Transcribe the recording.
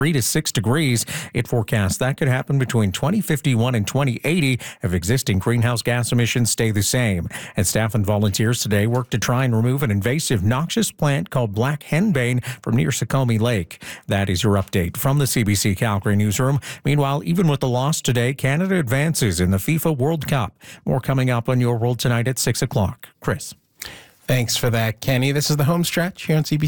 3 to 6 degrees. It forecasts that could happen between 2051 and 2080 if existing greenhouse gas emissions stay the same. And staff and volunteers today work to try and remove an invasive noxious plant called black henbane from near Sukhumi Lake. That is your update from the CBC Calgary newsroom. Meanwhile, even with the loss today, Canada advances in the FIFA World Cup. More coming up on Your World tonight at 6 o'clock. Chris. Thanks for that, Kenny. This is the home stretch here on CBC.